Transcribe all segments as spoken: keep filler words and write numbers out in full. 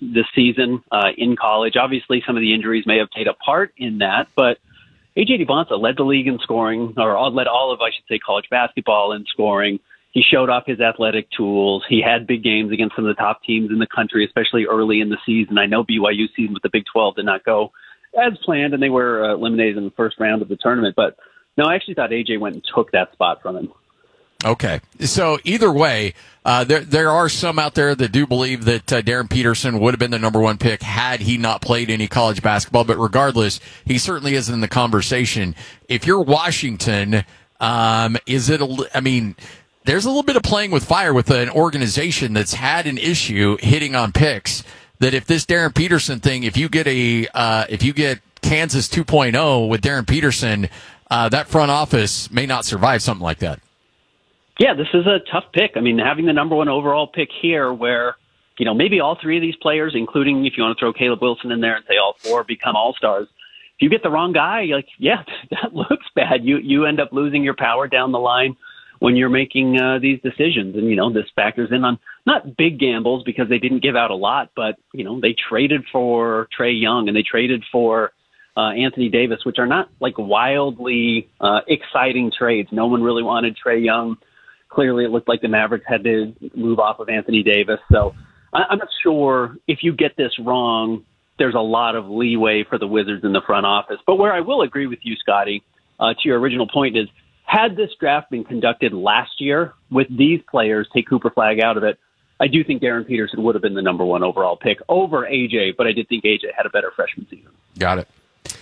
this season uh, in college. Obviously, some of the injuries may have played a part in that, but A J DeBonsa led the league in scoring, or led all of, I should say, college basketball in scoring. He showed off his athletic tools. He had big games against some of the top teams in the country, especially early in the season. I know B Y U's season with the Big twelve did not go as planned, and they were uh, eliminated in the first round of the tournament. But no, I actually thought A J went and took that spot from him. Okay. So either way, uh, there there are some out there that do believe that uh, Darren Peterson would have been the number one pick had he not played any college basketball. But regardless, he certainly is in the conversation. If you're Washington, um, is it, a, I mean, there's a little bit of playing with fire with an organization that's had an issue hitting on picks. That if this Darren Peterson thing, if you get a, uh, if you get Kansas two point oh with Darren Peterson, uh, that front office may not survive something like that. Yeah, this is a tough pick. I mean, having the number one overall pick here where, you know, maybe all three of these players, including if you want to throw Caleb Wilson in there and say all four become all-stars. If you get the wrong guy, you're like, yeah, that looks bad. You, you end up losing your power down the line when you're making uh, these decisions. And, you know, this factors in on not big gambles because they didn't give out a lot, but, you know, they traded for Trae Young and they traded for uh, Anthony Davis, which are not like wildly uh, exciting trades. No one really wanted Trae Young. Clearly, it looked like the Mavericks had to move off of Anthony Davis. So I, I'm not sure if you get this wrong, there's a lot of leeway for the Wizards in the front office. But where I will agree with you, Scotty, uh, to your original point is, had this draft been conducted last year with these players, take Cooper Flagg out of it, I do think Darren Peterson would have been the number one overall pick over A J, but I did think A J had a better freshman season. Got it.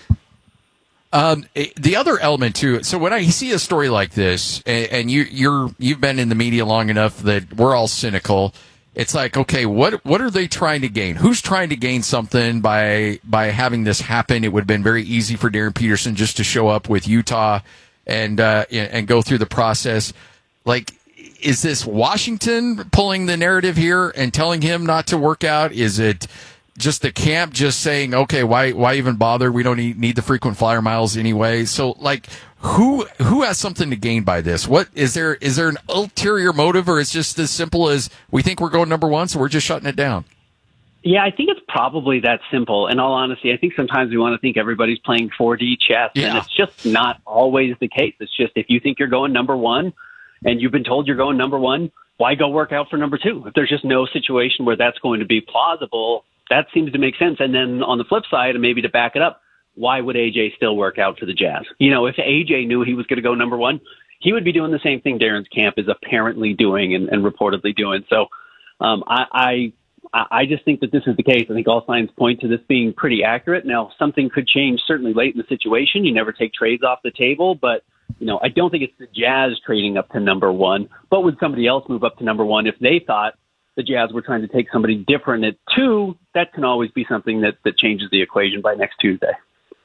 Um, the other element too. So when I see a story like this, and, and you, you're you've been in the media long enough that we're all cynical. It's like, okay, what what are they trying to gain? Who's trying to gain something by by having this happen? It would have been very easy for Darren Peterson just to show up with Utah and uh, and go through the process. Like, is this Washington pulling the narrative here and telling him not to work out? Is it just the camp just saying, okay, why why even bother? We don't need, need the frequent flyer miles anyway. So, like, who who has something to gain by this? What is there? Is there an ulterior motive, or is just as simple as we think we're going number one, so we're just shutting it down? Yeah, I think it's probably that simple. In all honesty, I think sometimes we want to think everybody's playing four D chess, yeah. and it's just not always the case. It's just if you think you're going number one and you've been told you're going number one, why go work out for number two? If there's just no situation where that's going to be plausible, that seems to make sense. And then on the flip side, and maybe to back it up, why would A J still work out for the Jazz? You know, if A J knew he was going to go number one, he would be doing the same thing Darren's camp is apparently doing and, and reportedly doing. So um, I, I I just think that this is the case. I think all signs point to this being pretty accurate. Now, something could change certainly late in the situation. You never take trades off the table, but you know, I don't think it's the Jazz trading up to number one. But would somebody else move up to number one if they thought the Jazz were trying to take somebody different at two? That can always be something that, that changes the equation by next Tuesday.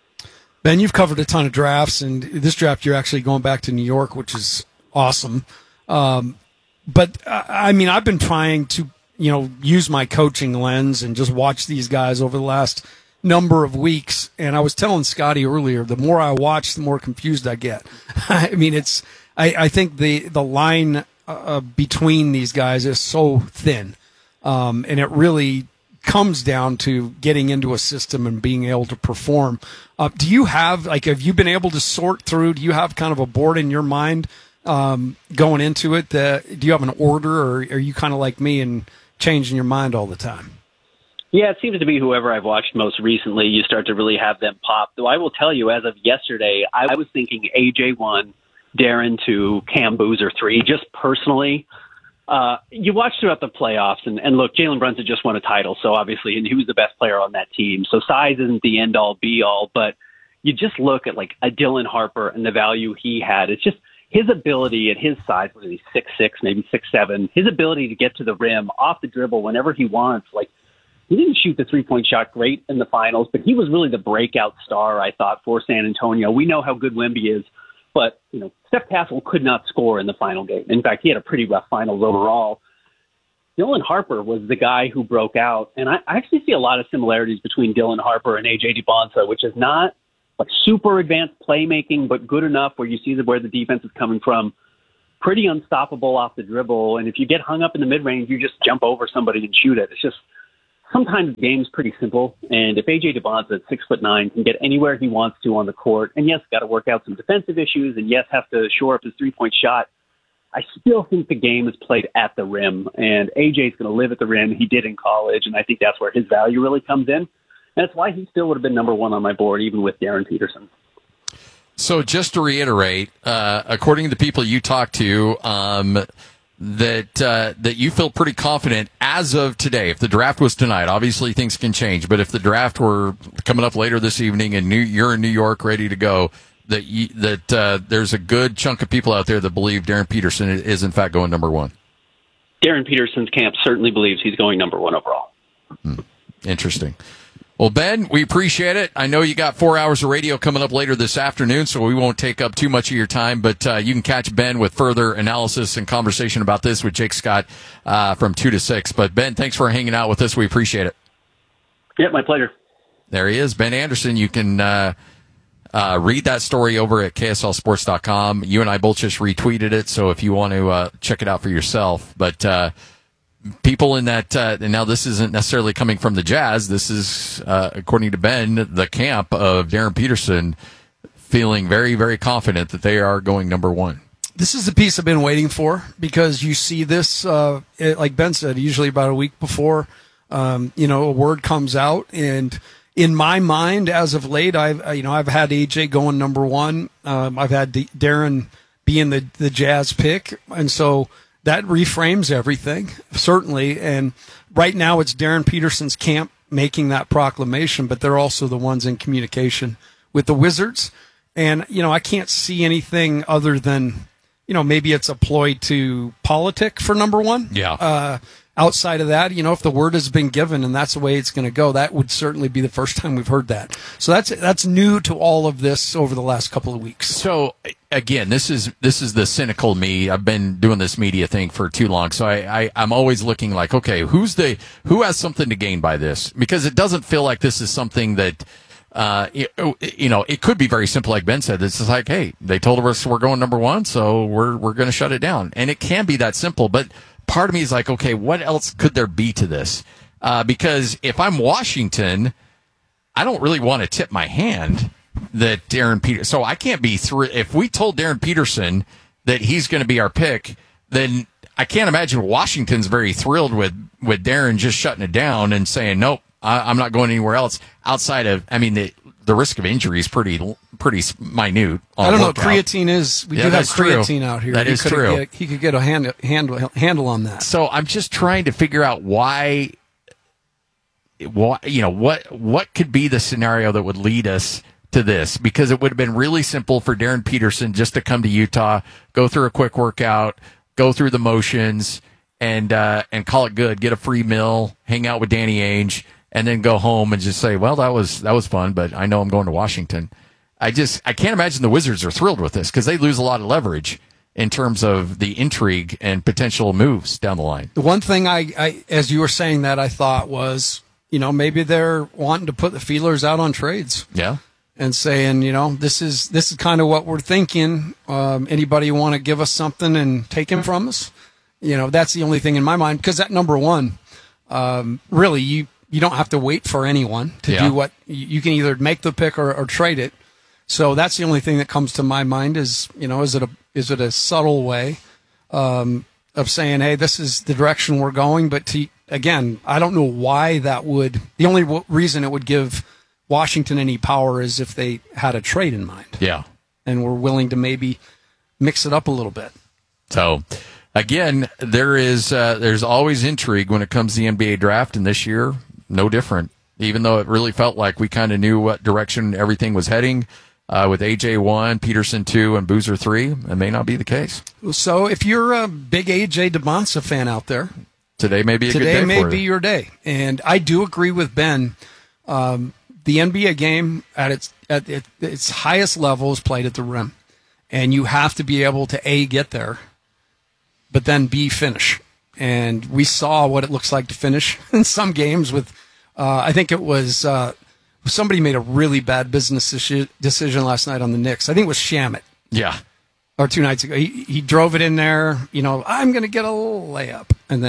Ben, you've covered a ton of drafts, and this draft you're actually going back to New York, which is awesome. Um, but, uh, I mean, I've been trying to, you know, use my coaching lens and just watch these guys over the last number of weeks. And I was telling Scotty earlier, the more I watch, the more confused I get. I mean, it's I, I think the, the line uh, between these guys is so thin, um, and it really comes down to getting into a system and being able to perform. Uh, do you have, like, have you been able to sort through, do you have kind of a board in your mind um, going into it? That, do you have an order, or are you kind of like me and changing your mind all the time? Yeah, it seems to be whoever I've watched most recently, you start to really have them pop. Though I will tell you, as of yesterday, I was thinking A J one, Darren two, Cam Boozer three, just personally. Uh, you watch throughout the playoffs, and, and look, Jalen Brunson just won a title, so obviously, and he was the best player on that team. So size isn't the end-all, be-all, but you just look at, like, a Dylan Harper and the value he had. It's just his ability at his size, what is he, six six, maybe six seven, his ability to get to the rim off the dribble whenever he wants. Like, he didn't shoot the three-point shot great in the finals, but he was really the breakout star, I thought, for San Antonio. We know how good Wemby is. But, you know, Steph Castle could not score in the final game. In fact, he had a pretty rough finals overall. Dylan Harper was the guy who broke out. And I, I actually see a lot of similarities between Dylan Harper and A J DeBonsa, which is not like super advanced playmaking, but good enough where you see the, where the defense is coming from. Pretty unstoppable off the dribble. And if you get hung up in the mid-range, you just jump over somebody and shoot it. It's just sometimes the game's pretty simple, and if A J DeBonza at six foot nine can get anywhere he wants to on the court, and yes, got to work out some defensive issues, and yes, have to shore up his three-point shot, I still think the game is played at the rim, and A J's going to live at the rim. He did in college, and I think that's where his value really comes in. And that's why he still would have been number one on my board, even with Darren Peterson. So just to reiterate, uh, according to the people you talked to, um, that uh, that you feel pretty confident as of today. If the draft was tonight, obviously things can change, but if the draft were coming up later this evening and New, you're in New York ready to go, that you, that uh, there's a good chunk of people out there that believe Darren Peterson is in fact going number one. Darren Peterson's camp certainly believes he's going number one overall. Hmm. Interesting. Well, Ben, we appreciate it. I know you got four hours of radio coming up later this afternoon, so we won't take up too much of your time, but uh, you can catch Ben with further analysis and conversation about this with Jake Scott uh, from two to six. But, Ben, thanks for hanging out with us. We appreciate it. Yeah, my pleasure. There he is, Ben Anderson. You can uh, uh, read that story over at K S L sports dot com. You and I both just retweeted it, so if you want to uh, check it out for yourself. But uh people in that, uh, and now this isn't necessarily coming from the Jazz. This is, uh, according to Ben, the camp of Darren Peterson, feeling very, very confident that they are going number one. This is the piece I've been waiting for, because you see this, uh, it, like Ben said, usually about a week before, um, you know, a word comes out. And in my mind, as of late, I've, you know, I've had A J going number one. Um, I've had D- Darren being the, the Jazz pick. And so, that reframes everything, certainly. And right now it's Darren Peterson's camp making that proclamation, but they're also the ones in communication with the Wizards. And, you know, I can't see anything other than, you know, maybe it's a ploy to politic for number one. Yeah. Uh, outside of that, you know, if the word has been given and that's the way it's going to go, that would certainly be the first time we've heard that. So that's that's new to all of this over the last couple of weeks. So again, this is this is the cynical me. I've been doing this media thing for too long, so I, I I'm always looking like, okay, who's the who has something to gain by this? Because it doesn't feel like this is something that. Uh, you, you know, it could be very simple, like Ben said. It's just like, hey, they told us we're going number one, so we're we're going to shut it down, and it can be that simple. But part of me is like, okay, what else could there be to this? Uh, because if I'm Washington, I don't really want to tip my hand that Darren Peterson. So I can't be thrilled if we told Darren Peterson that he's going to be our pick. Then I can't imagine Washington's very thrilled with with Darren just shutting it down and saying, nope, I, I'm not going anywhere else outside of. I mean, the the risk of injury is pretty pretty minute. I don't know what creatine is. We yeah, do have creatine true. out here. That he is true. Get, he could get a hand, handle handle on that. So I'm just trying to figure out why. What you know what what could be the scenario that would lead us to this? Because it would have been really simple for Darren Peterson just to come to Utah, go through a quick workout, go through the motions, and uh, and call it good. Get a free meal, hang out with Danny Ainge, and then go home and just say, well, that was that was fun, but I know I'm going to Washington. I just I can't imagine the Wizards are thrilled with this because they lose a lot of leverage in terms of the intrigue and potential moves down the line. The one thing I, I as you were saying that I thought was, you know, maybe they're wanting to put the feelers out on trades. Yeah. And saying, you know, this is this is kind of what we're thinking. Um, anybody want to give us something and take him from us? You know, that's the only thing in my mind, because at number one, um, really, you, you don't have to wait for anyone to yeah. do what you can either make the pick or, or trade it. So that's the only thing that comes to my mind is, you know, is it a is it a subtle way um, of saying, hey, this is the direction we're going? But to, again, I don't know why that would. The only w- reason it would give Washington any power is if they had a trade in mind. Yeah. And were willing to maybe mix it up a little bit. So, again, there is uh, there's always intrigue when it comes to the N B A draft, and this year, no different. Even though it really felt like we kind of knew what direction everything was heading uh, with A J one, Peterson two, and Boozer three, it may not be the case. So if you're a big A J DeBonza fan out there, today may be a today good day may for be you. your day. And I do agree with Ben. Um, The N B A game at its at its highest level is played at the rim, and you have to be able to A, get there, but then B, finish. And we saw what it looks like to finish in some games with, uh, I think it was uh, somebody made a really bad business decision last night on the Knicks. I think it was Shamet. Yeah. Or two nights ago. He, he drove it in there, you know, I'm going to get a little layup, and then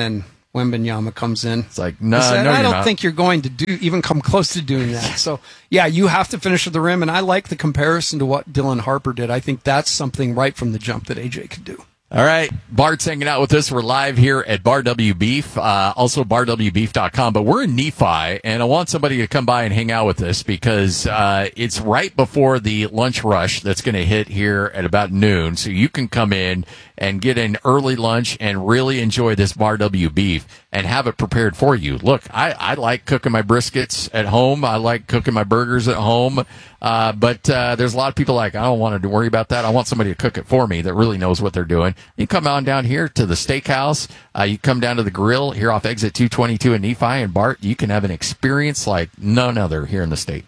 Wembanyama comes in. It's like, no, I, said, no, I you're don't not. think you're going to do even come close to doing that. So, yeah, you have to finish at the rim, and I like the comparison to what Dylan Harper did. I think that's something right from the jump that A J could do. All right. Bart's hanging out with us. We're live here at Bar W Beef, uh, also bar w beef dot com. But we're in Nephi, and I want somebody to come by and hang out with us because uh, it's right before the lunch rush that's going to hit here at about noon. So you can come in and get an early lunch and really enjoy this Bar W Beef and have it prepared for you. Look, I, I like cooking my briskets at home. I like cooking my burgers at home. Uh, but uh, there's a lot of people like, I don't want to worry about that. I want somebody to cook it for me that really knows what they're doing. You come on down here to the steakhouse. Uh, you come down to the grill here off exit two twenty-two in Nephi. And Bart, you can have an experience like none other here in the state.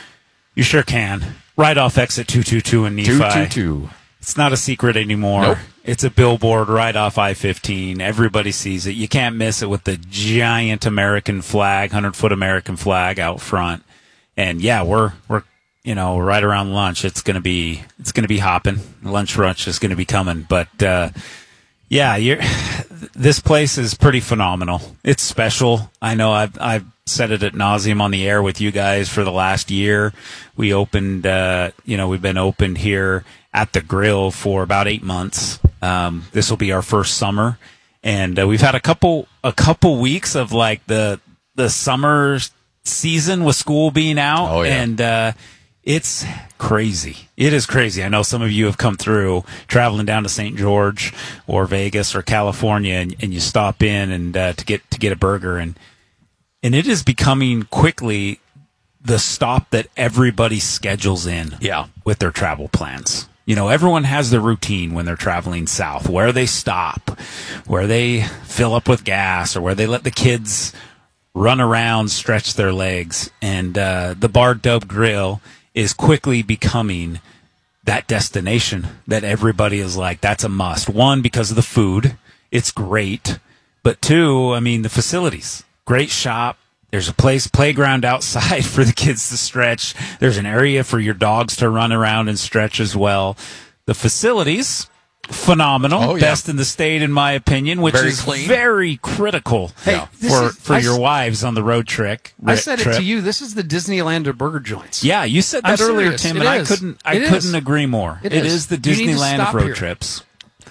You sure can. Right off exit two twenty-two in Nephi. two twenty-two. It's not a secret anymore. Nope. It's a billboard right off I fifteen. Everybody sees it. You can't miss it with the giant American flag, hundred-foot American flag out front. And, yeah, we're we're you know right around lunch. It's gonna be it's gonna be hopping. Lunch rush is gonna be coming. But uh, yeah, you're, this place is pretty phenomenal. It's special. I know I've I've said it ad nauseum on the air with you guys for the last year. We opened, uh, you know, we've been opened here at the grill for about eight months. Um, this will be our first summer, and uh, we've had a couple a couple weeks of like the the summer season with school being out, oh, yeah. and uh, it's crazy. It is crazy. I know some of you have come through traveling down to Saint George or Vegas or California, and, and you stop in and uh, to get to get a burger, and and it is becoming quickly the stop that everybody schedules in Yeah. with their travel plans. You know, everyone has their routine when they're traveling south, where they stop, where they fill up with gas, or where they let the kids run around, stretch their legs. And uh, the Bar Dub Grill is quickly becoming that destination that everybody is like, that's a must. One, because of the food. It's great. But two, I mean, the facilities. Great shop. There's a place, playground outside for the kids to stretch. There's an area for your dogs to run around and stretch as well. The facilities, phenomenal. Oh, yeah. Best in the state, in my opinion, which Very is clean. very critical Hey, this for, is- for I your s- wives on the road trick. I said it trip. to you. This is the Disneyland of burger joints. Yeah, you said that I'm earlier, serious. Tim, It and I is. couldn't I It couldn't is. agree more. It it is. is the You need to Disneyland of stop road here. trips.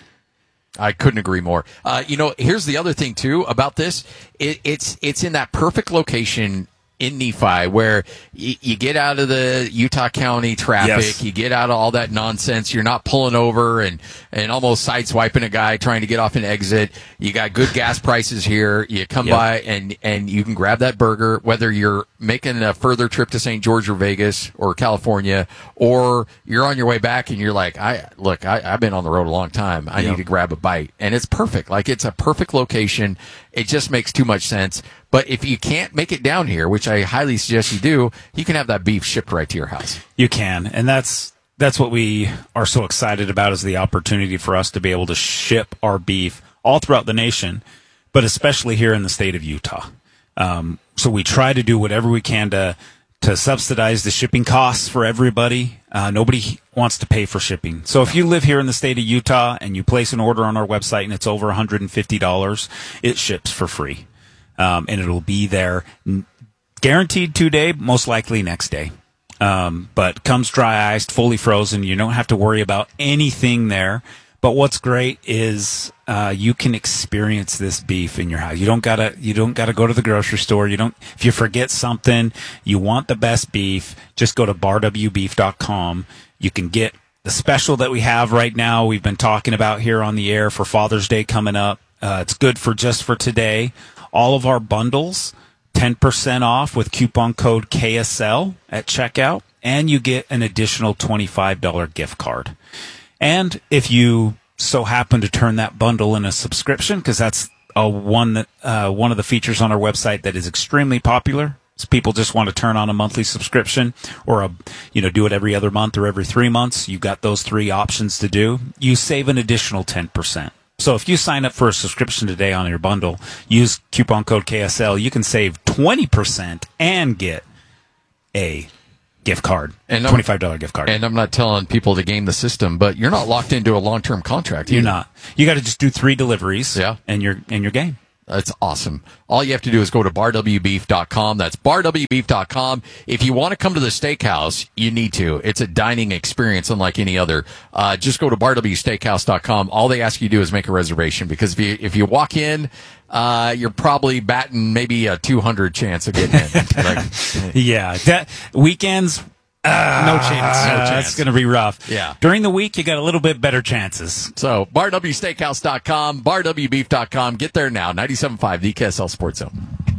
I couldn't agree more. Uh, you know, here's the other thing too about this. It, it's it's in that perfect location in Nephi where y- you get out of the Utah County traffic, Yes. you get out of all that nonsense. You're not pulling over and and almost sideswiping a guy trying to get off an exit. You got good gas prices here. You come Yep. by and and you can grab that burger, whether you're making a further trip to Saint George or Vegas or California, or you're on your way back and you're like, I look, I, I've been on the road a long time. I Yep. need to grab a bite, and it's perfect. Like it's a perfect location. It just makes too much sense. But if you can't make it down here, which I highly suggest you do, you can have that beef shipped right to your house. You can, and that's that's what we are so excited about, is the opportunity for us to be able to ship our beef all throughout the nation, but especially here in the state of Utah. Um, so we try to do whatever we can to to subsidize the shipping costs for everybody. Uh, nobody wants to pay for shipping. So if you live here in the state of Utah and you place an order on our website and it's over one hundred fifty dollars, it ships for free. Um, and it'll be there n- guaranteed two-day, most likely next day. Um, but comes dry iced, fully frozen. You don't have to worry about anything there. But what's great is uh, you can experience this beef in your house. You don't gotta you don't gotta go to the grocery store. You don't if you forget something, you want the best beef, just go to bar w beef dot com. You can get the special that we have right now. We've been talking about here on the air for Father's Day coming up. Uh, it's good for just for today. All of our bundles, ten percent off with coupon code K S L at checkout, and you get an additional twenty-five dollars gift card. And if you so happen to turn that bundle in a subscription, because that's a one that uh, one of the features on our website that is extremely popular. So people just want to turn on a monthly subscription, or a you know do it every other month or every three months. You've got those three options to do. You save an additional ten percent. So if you sign up for a subscription today on your bundle, use coupon code K S L, you can save twenty percent and get a gift card, And I'm- twenty-five dollars gift card. And I'm not telling people to game the system, but you're not locked into a long-term contract. You're either. not. You got to just do three deliveries, Yeah. and you're and you're game. That's awesome. All you have to do is go to bar w beef dot com. That's bar w beef dot com. If you want to come to the steakhouse, you need to. It's a dining experience unlike any other. Uh, just go to bar w steakhouse dot com. All they ask you to do is make a reservation, because if you, if you walk in, uh, you're probably batting maybe a two hundred chance of getting in. Like, yeah. That weekends, Uh, no chance. Uh, No chance. That's going to be rough. Yeah. During the week, you got a little bit better chances. So, bar w steakhouse dot com, bar w beef dot com. Get there now. ninety-seven point five, the K S L Sports Zone.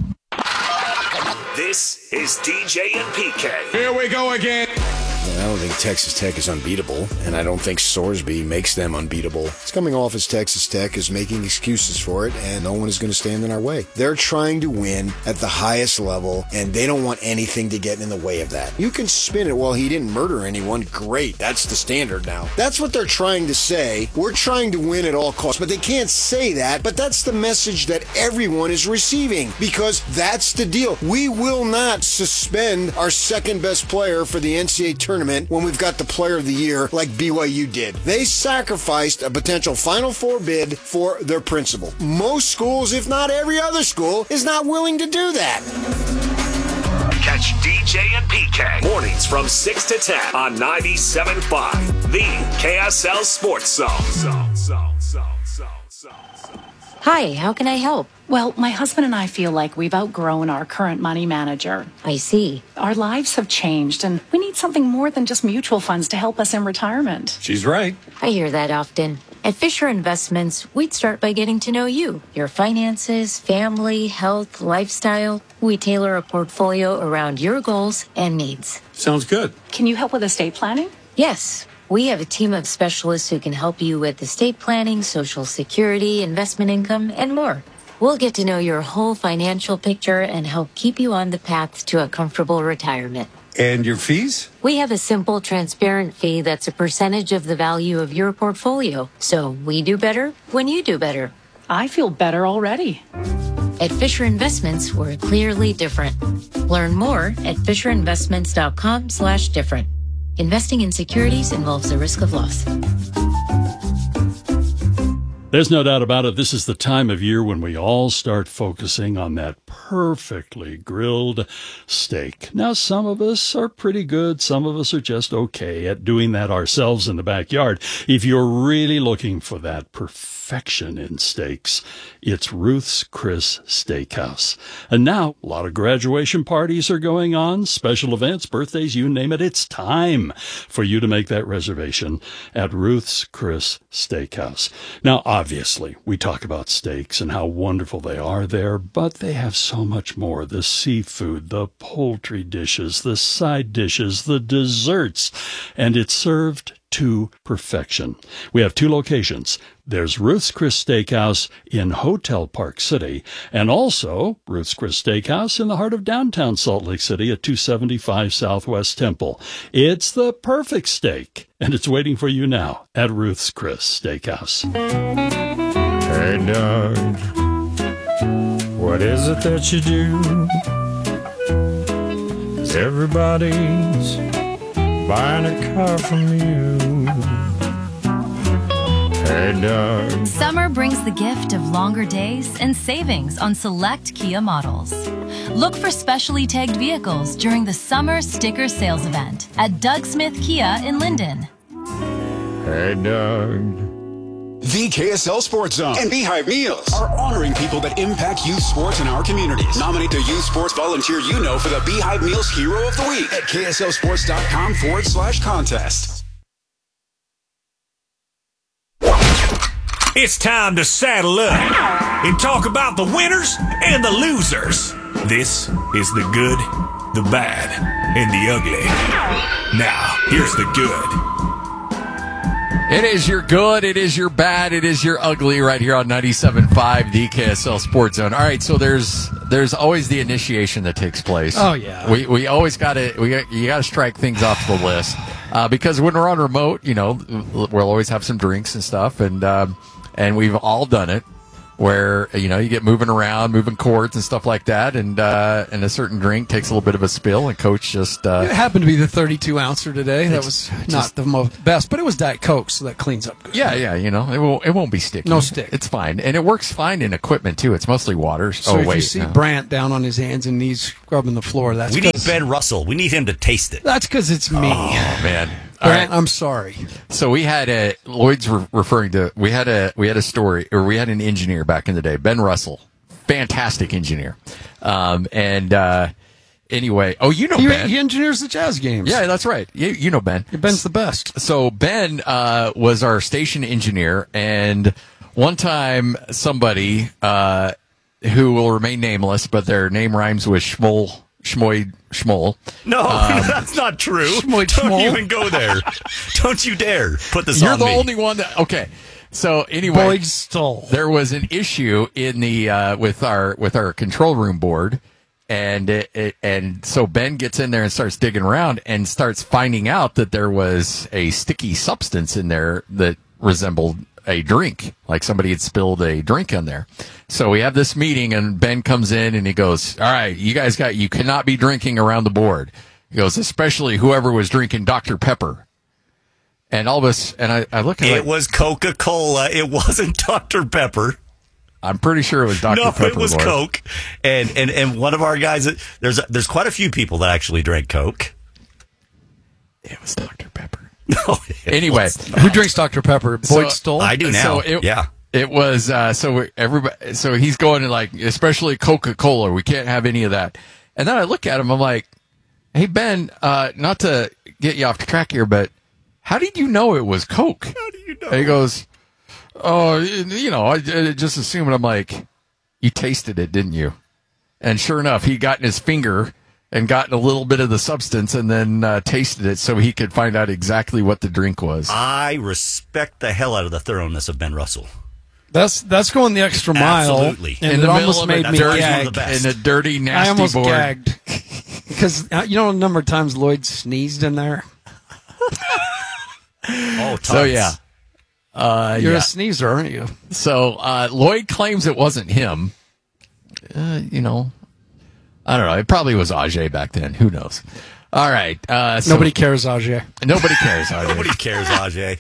This is D J and P K. Here we go again. I don't think Texas Tech is unbeatable, and I don't think Sorsby makes them unbeatable. It's coming off as Texas Tech is making excuses for it, and no one is going to stand in our way. They're trying to win at the highest level, and they don't want anything to get in the way of that. You can spin it, well, he didn't murder anyone. Great. That's the standard now. That's what they're trying to say. We're trying to win at all costs, but they can't say that, but that's the message that everyone is receiving, because that's the deal. We will not suspend our second best player for the N C double A tournament when we've got the player of the year like B Y U did. They sacrificed a potential Final Four bid for their principal. Most schools, if not every other school, is not willing to do that. Catch D J and P K mornings from six to ten on ninety-seven point five, the K S L Sports Zone. Zone, zone, zone, zone, zone, zone. Hi, how can I help? Well, my husband and I feel like we've outgrown our current money manager. I see. Our lives have changed, and we need something more than just mutual funds to help us in retirement. She's right. I hear that often. At Fisher Investments, we'd start by getting to know you, your finances, family, health, lifestyle. We tailor a portfolio around your goals and needs. Sounds good. Can you help with estate planning? Yes, we have a team of specialists who can help you with estate planning, Social Security, investment income, and more. We'll get to know your whole financial picture and help keep you on the path to a comfortable retirement. And your fees? We have a simple, transparent fee that's a percentage of the value of your portfolio. So we do better when you do better. I feel better already. At Fisher Investments, we're clearly different. Learn more at FisherInvestments.com slash different. Investing in securities involves the risk of loss. There's no doubt about it. This is the time of year when we all start focusing on that perfectly grilled steak. Now, some of us are pretty good. Some of us are just okay at doing that ourselves in the backyard. If you're really looking for that perfection in steaks, it's Ruth's Chris Steakhouse. And now, a lot of graduation parties are going on, special events, birthdays, you name it. It's time for you to make that reservation at Ruth's Chris Steakhouse. Now, obviously, we talk about steaks and how wonderful they are there, but they have so much more. The seafood, the poultry dishes, the side dishes, the desserts, and it's served to perfection. We have two locations. There's Ruth's Chris Steakhouse in Hotel Park City, and also Ruth's Chris Steakhouse in the heart of downtown Salt Lake City at two seventy-five Southwest Temple. It's the perfect steak, and it's waiting for you now at Ruth's Chris Steakhouse. Hey, Doug, what is it that you do? 'Cause everybody's buying a car from you. Hey, Doug. Summer brings the gift of longer days and savings on select Kia models. Look for specially tagged vehicles during the summer sticker sales event at Doug Smith Kia in Linden. Hey, Doug. The K S L Sports Zone and Beehive Meals are honoring people that impact youth sports in our communities. Nominate the youth sports volunteer you know for the Beehive Meals Hero of the Week at KSLSports.com forward slash contest. It's time to saddle up and talk about the winners and the losers. This is the good, the bad, and the ugly. Now, here's the good. It is your good, it is your bad, it is your ugly right here on ninety-seven point five, the K S L Sports Zone. All right, so there's there's always the initiation that takes place. Oh, yeah. We we always got to we got, you got to strike things off the list uh, because when we're on remote, you know, we'll always have some drinks and stuff, and um, and we've all done it. where you know you get moving around, moving cords and stuff like that, and uh, and a certain drink takes a little bit of a spill, and coach just uh, it happened to be the thirty-two ouncer today. That was not just, the most best, but it was Diet Coke, so that cleans up good. Yeah, yeah, you know it won't it won't be sticky. No stick. It's fine, and it works fine in equipment too. It's mostly water. So oh if wait, you see no. Brant down on his hands and knees scrubbing the floor, that's we need 'cause- Ben Russell. We need him to taste it. That's because it's me. Oh man. All Brant, right. I'm sorry. So we had a Lloyd's re- referring to we had a we had a story or we had an engineer back in the day, Ben Russell, fantastic engineer, um, and uh, anyway, oh you know He, Ben, he engineers the Jazz games. yeah, that's right, you you know Ben. Ben's the best. So Ben uh, was our station engineer, and one time somebody uh, who will remain nameless, but their name rhymes with Schmoll. Schmoy Schmoll. No, Um, that's not true. Schmoy Don't Schmoll. even go there. Don't you dare put this You're on the me. only one that. Okay, so anyway, Boyd Stoll. there was an issue in the uh, with our with our control room board, and it, it, and so Ben gets in there and starts digging around and starts finding out that there was a sticky substance in there that resembled a drink, like somebody had spilled a drink on there. So we have this meeting, and Ben comes in and he goes, "All right, you guys got you cannot be drinking around the board." He goes, "Especially whoever was drinking Doctor Pepper." And all of us, and I, I look at It like, was Coca-Cola. It wasn't Doctor Pepper. I'm pretty sure it was Doctor No, Pepper. it was boy. Coke. And, and and one of our guys, there's there's quite a few people that actually drank Coke. It was Doctor Pepper. No, it Anyway, was not. Who drinks Doctor Pepper? Boyd So- Stoll? I do now. So it, yeah. It was uh, so everybody. So he's going to like, especially Coca Cola. We can't have any of that. And then I look at him. I'm like, "Hey Ben, uh, not to get you off track here, but how did you know it was Coke?" How do you know? And he goes, "Oh, you know, I, I just assumed." I'm like, "You tasted it, didn't you?" And sure enough, he got in his finger and gotten a little bit of the substance and then uh, tasted it so he could find out exactly what the drink was. I respect the hell out of the thoroughness of Ben Russell. That's that's going the extra mile. Absolutely. And in it the almost middle made of me a dirty, one of the gag. best. in a dirty, nasty I almost board. gagged because uh, you know the number of times Lloyd sneezed in there. Oh, tons. So yeah, uh, You're yeah. a sneezer, aren't you? So uh, Lloyd claims it wasn't him. Uh, you know, I don't know. It probably was Ajay back then. Who knows? All right. Uh, so Nobody cares, Ajay. Nobody cares. Ajay. Nobody cares, Ajay.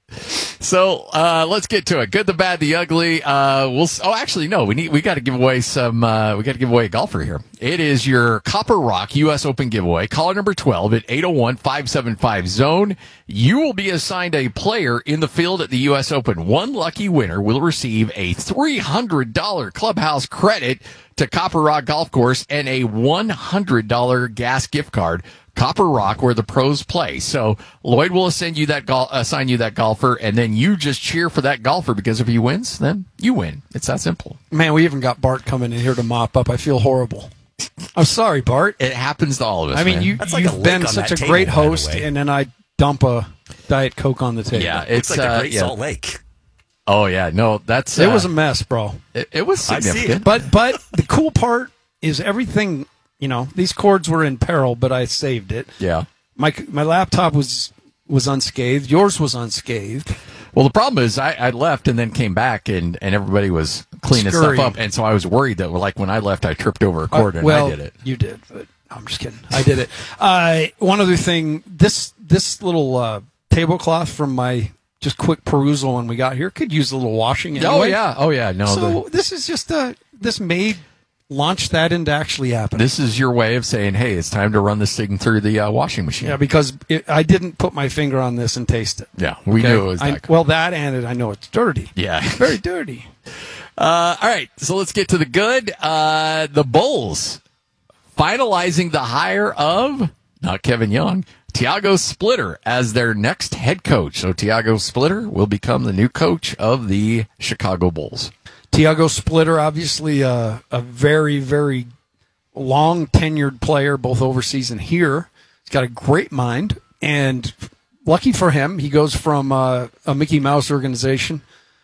So uh, let's get to it. Good, the bad, the ugly. Uh, we'll. Oh, actually, no. We need. We got to give away some. Uh, we got to give away a golfer here. It is your Copper Rock U S Open giveaway. Caller number twelve at eight zero one, five seven five zone. You will be assigned a player in the field at the U S Open. One lucky winner will receive a three hundred dollars clubhouse credit to Copper Rock Golf Course and a one hundred dollars gas gift card. Copper Rock, where the pros play. So Lloyd will assign you that gol- assign you that golfer, and then you just cheer for that golfer because if he wins, then you win. It's that simple. Man, we even got Bart coming in here to mop up. I feel horrible. I'm sorry, Bart. It happens to all of us. I mean, man. you, That's like a you've lick been on such that a table, great by the host, way. and then I dump a Diet Coke on the table. yeah, It's it's like uh, the Great yeah. Salt Lake. Oh yeah, no, that's It uh, was a mess, bro. it, it was I see it. significant. But but the cool part is everything. You know, these cords were in peril, but I saved it. Yeah. My my laptop was was unscathed. Yours was unscathed. Well, the problem is I, I left and then came back and, and everybody was cleaning Scurrying. stuff up, and so I was worried that like when I left, I tripped over a cord Uh, and well, I did it. You did, but I'm just kidding. I did it. Uh, one other thing, this this little uh, tablecloth from my just quick perusal when we got here could use a little washing. Anyway. Oh yeah, oh yeah. No, So the, this is just uh, this made launch that into actually happening. this is your way of saying, hey, it's time to run this thing through the uh, washing machine. Yeah, because it, I didn't put my finger on this and taste it. Yeah, we Okay? knew it was I, that. well, that and it, I know it's dirty. Yeah. Very dirty. Uh, all right, so let's get to the good. Uh, the Bulls finalizing the hire of, not Kevin Young, Tiago Splitter as their next head coach. So Tiago Splitter will become the new coach of the Chicago Bulls. Tiago Splitter, obviously uh, a very, very long tenured player, both overseas and here. He's got a great mind, and lucky for him, he goes from uh, a Mickey Mouse organization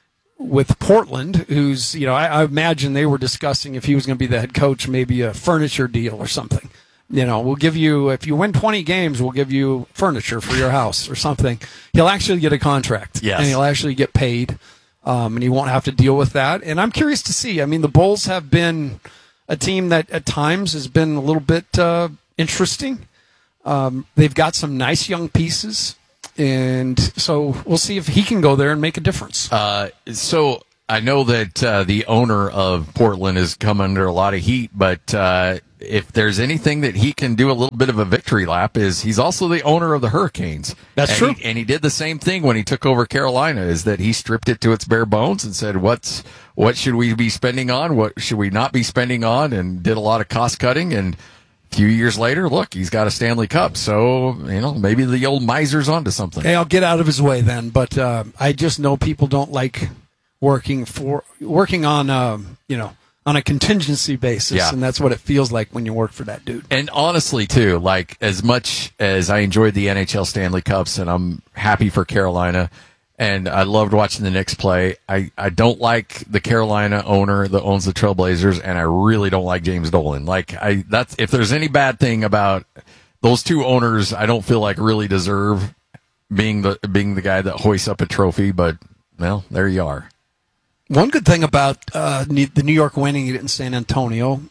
with Portland, who's, you know, I, I imagine they were discussing if he was going to be the head coach, maybe a furniture deal or something. You know, we'll give you, if you win twenty games, we'll give you furniture for your house or something. He'll actually get a contract. Yes. And he'll actually get paid. um, and he won't have to deal with that. And I'm curious to see. I mean, the Bulls have been a team that at times has been a little bit uh, interesting. Um, they've got some nice young pieces, and so we'll see if he can go there and make a difference. Uh, so I know that uh, the owner of Portland has come under a lot of heat, but uh, if there's anything that he can do a little bit of a victory lap is he's also the owner of the Hurricanes. That's and true. He, and he did the same thing when he took over Carolina, is that he stripped it to its bare bones and said, what's what should we be spending on? What should we not be spending on? And did a lot of cost cutting. And a few years later, look, he's got a Stanley Cup. So, you know, maybe the old miser's onto something. Hey, I'll get out of his way then. But uh, I just know people don't like working for working on, um, you know, on a contingency basis. Yeah. And that's what it feels like when you work for that dude. And honestly, too, like as much as I enjoyed the N H L Stanley Cups and I'm happy for Carolina and I loved watching the Knicks play, I, I don't like the Carolina owner that owns the Trailblazers, and I really don't like James Dolan. Like I, that's if there's any bad thing about those two owners, I don't feel like really deserve being the being the guy that hoists up a trophy. But well, there you are. One good thing about uh, the New York winning it in San Antonio,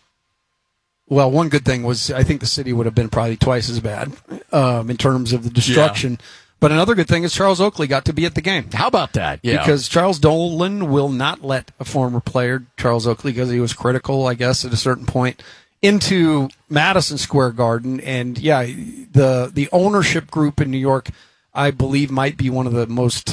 well, one good thing was I think the city would have been probably twice as bad um, in terms of the destruction. Yeah. But another good thing is Charles Oakley got to be at the game. How about that? Yeah. Because Charles Dolan will not let a former player, Charles Oakley, because he was critical, I guess, at a certain point, into Madison Square Garden. And, yeah, the the ownership group in New York, I believe, might be one of the most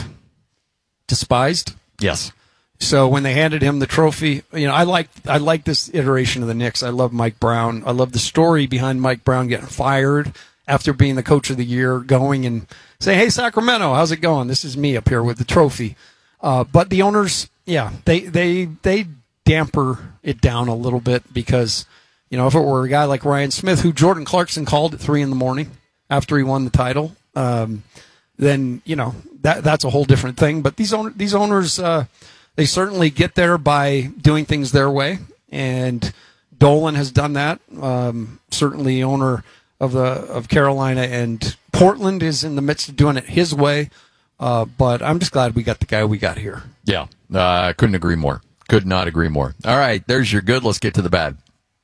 despised. Yes. So when they handed him the trophy, you know, I like I like this iteration of the Knicks. I love Mike Brown. I love the story behind Mike Brown getting fired after being the coach of the year, going and saying, "Hey, Sacramento, how's it going? This is me up here with the trophy." Uh, but the owners, yeah, they they they damper it down a little bit because, you know, if it were a guy like Ryan Smith, who Jordan Clarkson called at three in the morning after he won the title, um, then you know that that's a whole different thing. But these owner, these owners. Uh, They certainly get there by doing things their way, and Dolan has done that. Um, certainly, owner of the of Carolina and Portland is in the midst of doing it his way. Uh, but I'm just glad we got the guy we got here. Yeah, I uh, couldn't agree more. Could not agree more. All right, there's your good. Let's get to the bad.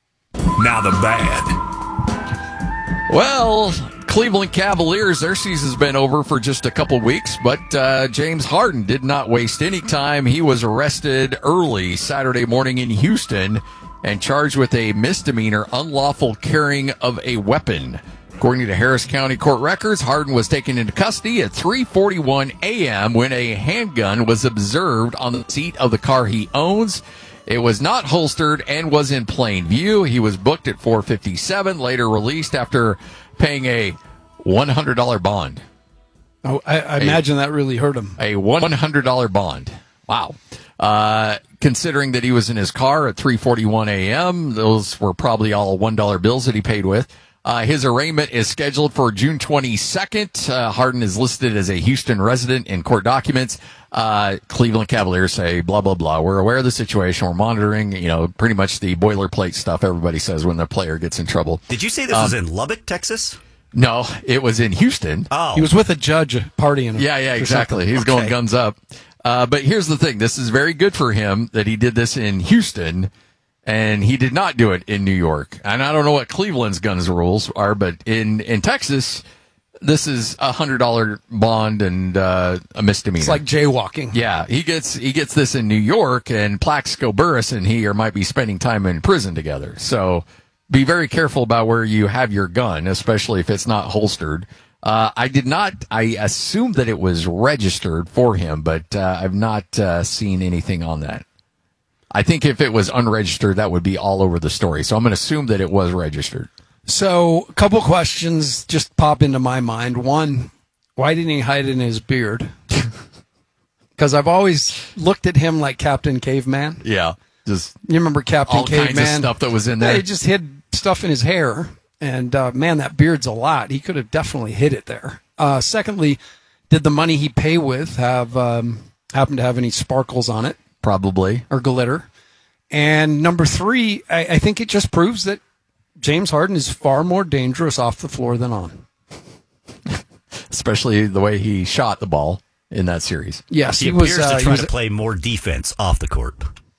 Now the bad. Well, Cleveland Cavaliers, their season's been over for just a couple weeks, but uh, James Harden did not waste any time. He was arrested early Saturday morning in Houston and charged with a misdemeanor unlawful carrying of a weapon. According to Harris County court records, Harden was taken into custody at three forty-one a.m. when a handgun was observed on the seat of the car he owns. It was not holstered and was in plain view. He was booked at four fifty-seven, later released after paying a one hundred dollars bond. Oh, I, I imagine a, that really hurt him. A one hundred dollars bond. Wow. Uh, considering that he was in his car at three forty-one a.m., those were probably all one dollar bills that he paid with. Uh, his arraignment is scheduled for June twenty-second. Uh, Harden is listed as a Houston resident in court documents. Uh, Cleveland Cavaliers say, blah, blah, blah. We're aware of the situation. We're monitoring, you know, pretty much the boilerplate stuff everybody says when the player gets in trouble. Did you say this um, was in Lubbock, Texas? No, it was in Houston. Oh. He was with a judge partying. Yeah, yeah, exactly. He's okay. going guns up. Uh, but here's the thing. This is very good for him that he did this in Houston, and he did not do it in New York. And I don't know what Cleveland's guns rules are, but in, in Texas, this is a hundred dollar bond and uh, a misdemeanor. It's like jaywalking. Yeah, he gets he gets this in New York, and Plaxico Burress and he are might be spending time in prison together. So be very careful about where you have your gun, especially if it's not holstered. Uh, I did not. I assumed that it was registered for him, but uh, I've not uh, seen anything on that. I think if it was unregistered, that would be all over the story. So I'm going to assume that it was registered. So, a couple questions just pop into my mind. One, why didn't he hide it in his beard? Because I've always looked at him like Captain Caveman. Yeah, just you remember Captain all Caveman? Kinds of stuff that was in there. Yeah, he just hid stuff in his hair, and uh, man, that beard's a lot. He could have definitely hid it there. Uh, secondly, did the money he pay with have um, happen to have any sparkles on it? Probably, or glitter. And number three, I, I think it just proves that James Harden is far more dangerous off the floor than on. Especially the way he shot the ball in that series. Yes, he, he appears was, uh, to he try was- to play more defense off the court.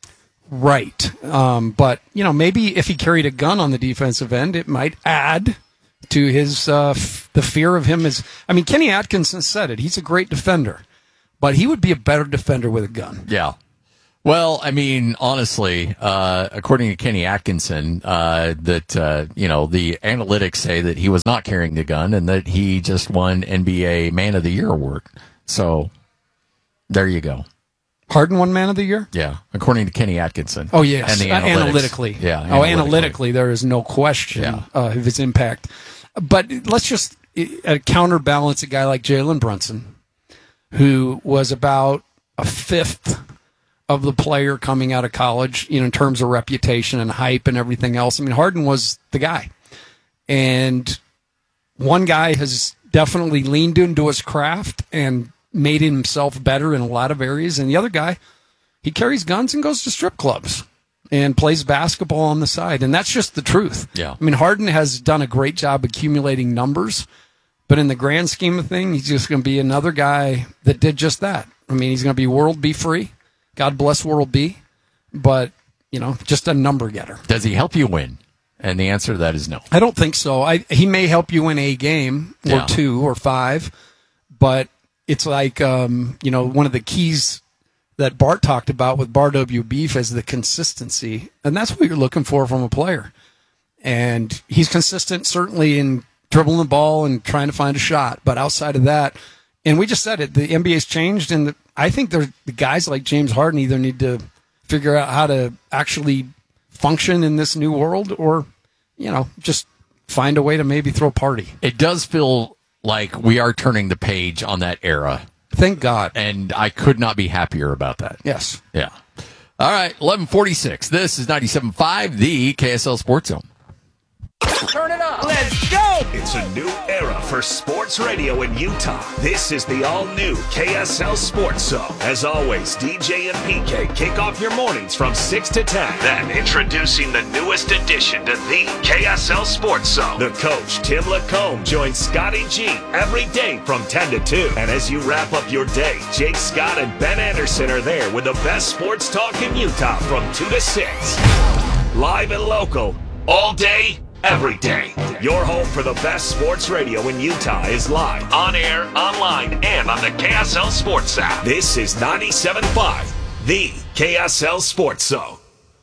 Right. Um, but, you know, maybe if he carried a gun on the defensive end, it might add to his uh, f- the fear of him. As I mean, Kenny Atkinson said it. He's a great defender, but he would be a better defender with a gun. Yeah. Well, I mean, honestly, uh, according to Kenny Atkinson, uh, that, uh, you know, the analytics say that he was not carrying the gun and that he just won N B A Man of the Year award. So there you go. Harden won Man of the Year? Yeah, according to Kenny Atkinson. Oh, yes. And the Uh, analytics. analytically. Yeah. Oh, analytically, there is no question Yeah. uh, of his impact. But let's just uh, counterbalance a guy like Jalen Brunson, who was about a fifth of the player coming out of college, you know, in terms of reputation and hype and everything else. I mean, Harden was the guy. And one guy has definitely leaned into his craft and made himself better in a lot of areas. And the other guy, he carries guns and goes to strip clubs and plays basketball on the side. And that's just the truth. Yeah. I mean, Harden has done a great job accumulating numbers, but in the grand scheme of things, he's just going to be another guy that did just that. I mean, he's going to be World B free. God bless World B. But, you know, just a number getter. Does he help you win? And the answer to that is no. I don't think so. I, he may help you win a game or Yeah. two or five, but it's like, um, you know, one of the keys that Bart talked about with Bar W Beef is the consistency. And that's what you're looking for from a player. And he's consistent, certainly, in dribbling the ball and trying to find a shot. But outside of that, and we just said it, the N B A's changed. And the, I think the guys like James Harden either need to figure out how to actually function in this new world or, you know, just find a way to maybe throw a party. It does feel like we are turning the page on that era. Thank God. And I could not be happier about that. Yes. Yeah. All right, eleven forty-six. This is ninety-seven point five, the K S L Sports Zone. Turn it up. Let's go. It's a new era for sports radio in Utah. This is the all-new K S L Sports Zone. As always, D J and P K kick off your mornings from six to ten. Then introducing the newest addition to the K S L Sports Zone. The coach, Tim Lacombe, joins Scotty G every day from ten to two. And as you wrap up your day, Jake Scott and Ben Anderson are there with the best sports talk in Utah from two to six. Live and local, all day, every day. Your home for the best sports radio in Utah is live, on air, online, and on the K S L Sports app. This is ninety-seven point five, the K S L Sports Zone.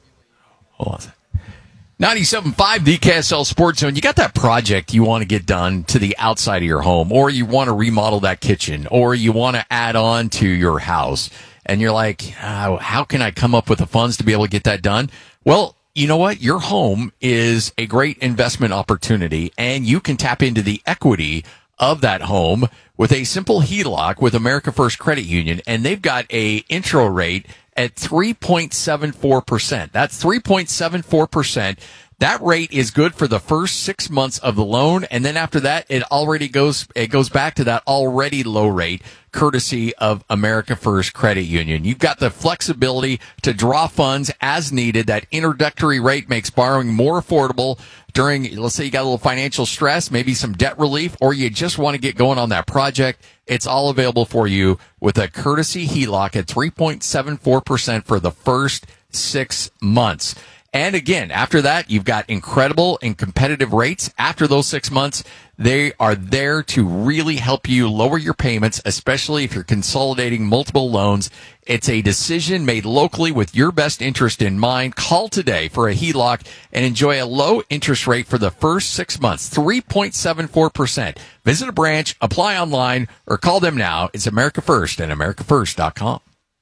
Hold on. ninety-seven point five, the K S L Sports Zone. You got that project you want to get done to the outside of your home, or you want to remodel that kitchen, or you want to add on to your house, and you're like, oh, how can I come up with the funds to be able to get that done? Well, you know what? Your home is a great investment opportunity, and you can tap into the equity of that home with a simple H E L O C with America First Credit Union, and they've got a intro rate at three point seven four percent. That's three point seven four percent. That rate is good for the first six months of the loan, and then after that, it already goes it goes back to that already low rate, courtesy of America First Credit Union. You've got the flexibility to draw funds as needed. That introductory rate makes borrowing more affordable during, let's say you got a little financial stress, maybe some debt relief, or you just want to get going on that project. It's all available for you with a courtesy H E L O C at three point seven four percent for the first six months. And again, after that, you've got incredible and competitive rates. After those six months, they are there to really help you lower your payments, especially if you're consolidating multiple loans. It's a decision made locally with your best interest in mind. Call today for a H E L O C and enjoy a low interest rate for the first six months, three point seven four percent. Visit a branch, apply online, or call them now. It's America First and america first dot com.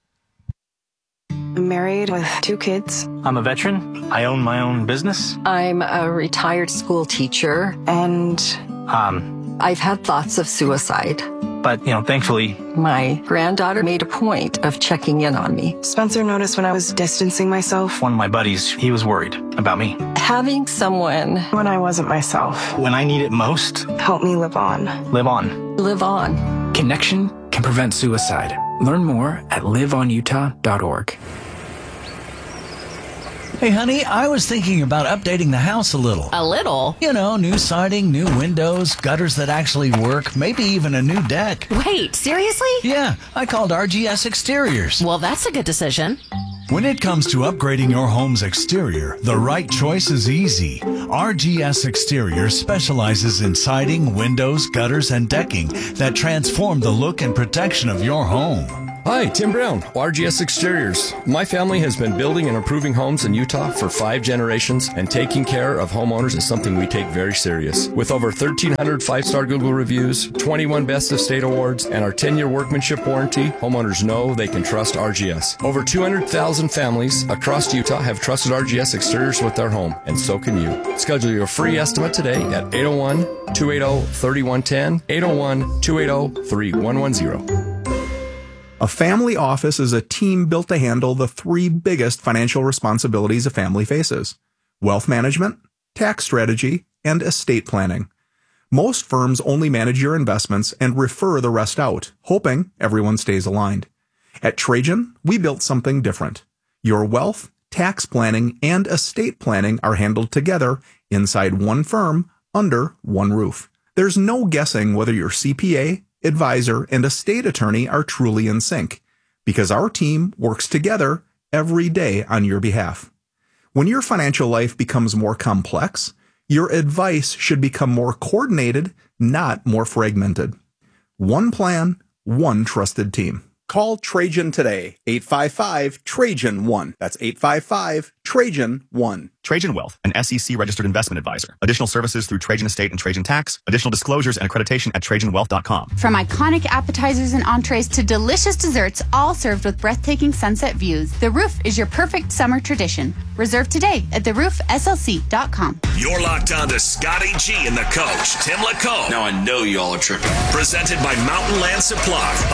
I'm married with two kids. I'm a veteran. I own my own business. I'm a retired school teacher, and Um, I've had thoughts of suicide. but, you know, thankfully, My granddaughter made a point of checking in on me. Spencer noticed when I was distancing myself. one of my buddies, he was worried about me. Having someone When I wasn't myself. When I need it most, Help me live on. live on. live on. Connection can prevent suicide. Learn more at live on utah dot org. Hey, honey, I was thinking about updating the house a little. A little? You know, new siding, new windows, gutters that actually work, maybe even a new deck. Wait, seriously? Yeah, I called R G S Exteriors. Well, that's a good decision. When it comes to upgrading your home's exterior, the right choice is easy. R G S Exteriors specializes in siding, windows, gutters, and decking that transform the look and protection of your home. Hi, Tim Brown, R G S Exteriors. My family has been building and improving homes in Utah for five generations, and taking care of homeowners is something we take very serious. With over thirteen hundred five-star Google reviews, twenty-one Best of State awards, and our ten-year workmanship warranty, homeowners know they can trust R G S. Over two hundred thousand families across Utah have trusted R G S Exteriors with their home, and so can you. Schedule your free estimate today at eight oh one, two eight oh, three one one zero, eight oh one, two eight oh, three one one zero. A family office is a team built to handle the three biggest financial responsibilities a family faces: wealth management, tax strategy, and estate planning. Most firms only manage your investments and refer the rest out, hoping everyone stays aligned. At Trajan, we built something different. Your wealth, tax planning, and estate planning are handled together inside one firm under one roof. There's no guessing whether your C P A, advisor, and estate attorney are truly in sync, because our team works together every day on your behalf. When your financial life becomes more complex, your advice should become more coordinated, not more fragmented. One plan, one trusted team. Call Trajan today, eight five five, Trajan one. That's eight five five, Trajan one. Trajan Wealth, an S E C-registered investment advisor. Additional services through Trajan Estate and Trajan Tax. Additional disclosures and accreditation at Trajan Wealth dot com. From iconic appetizers and entrees to delicious desserts, all served with breathtaking sunset views, The Roof is your perfect summer tradition. Reserve today at the roof S L C dot com. You're locked on to Scotty G and the coach, Tim Lacombe. Now I know y'all are tripping. Presented by Mountain Land Supply.